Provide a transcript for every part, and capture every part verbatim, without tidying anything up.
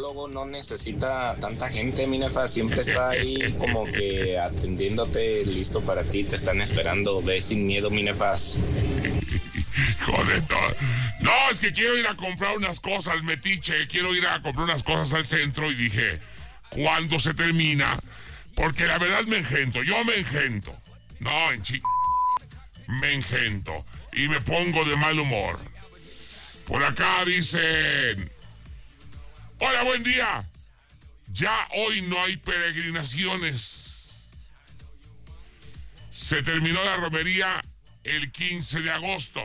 luego no necesita tanta gente, mi Nefa, siempre está ahí como que atendiéndote, listo para ti, te están esperando, ve sin miedo, mi Nefas. Joder, no, es que quiero ir a comprar unas cosas, metiche, quiero ir a comprar unas cosas al centro y dije, ¿cuándo se termina? Porque la verdad me engento, yo me engento, no, en chi... me engento y me pongo de mal humor. Por acá dicen, hola, buen día, ya hoy no hay peregrinaciones, se terminó la romería el quince de agosto.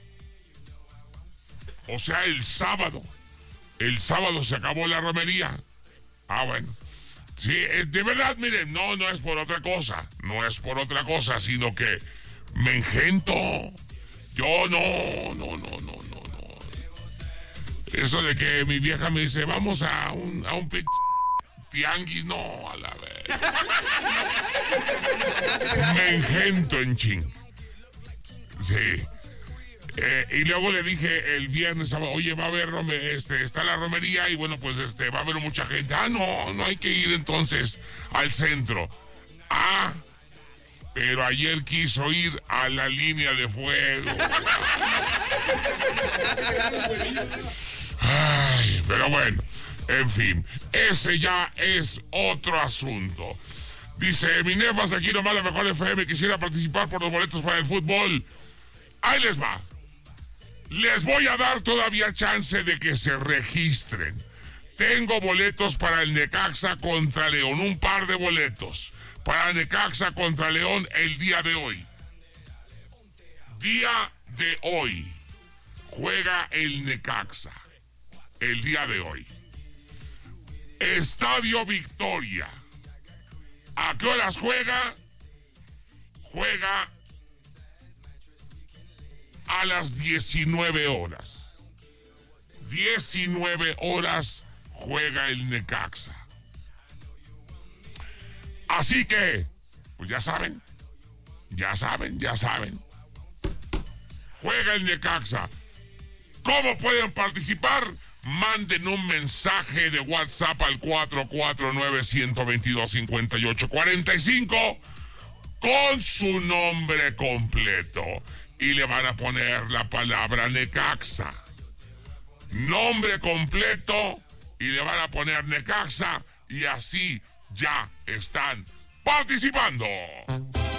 O sea, el sábado. El sábado se acabó la romería. Ah, bueno. Sí, de verdad, miren, no, no es por otra cosa. No es por otra cosa, sino que me engento. Yo no, no, no, no, no, no. Eso de que mi vieja me dice, vamos a un, a un p... tianguis, no, a la vez. Me engento en ching. Sí. Eh, y luego le dije el viernes, oye, va a haber, este, está la romería y bueno, pues este, va a haber mucha gente. Ah, no, no hay que ir entonces al centro. Ah, pero ayer quiso ir a la línea de fuego. Ay, pero bueno, en fin, ese ya es otro asunto. Dice, mi Nefas, aquí nomás la mejor F M, quisiera participar por los boletos para el fútbol. Ahí les va. Les voy a dar todavía chance de que se registren. Tengo boletos para el Necaxa contra León, un par de boletos para el Necaxa contra León el día de hoy. Día de hoy. Juega el Necaxa. El día de hoy. Estadio Victoria. ¿A qué horas juega? Juega a las diecinueve horas. diecinueve horas juega el Necaxa. Así que, pues ya saben, ya saben, ya saben. Juega el Necaxa. ¿Cómo pueden participar? Manden un mensaje de WhatsApp al cuatro cuatro nueve, uno dos dos, cinco ocho cuatro cinco con su nombre completo. Y le van a poner la palabra Necaxa. Nombre completo y le van a poner Necaxa y así ya están participando.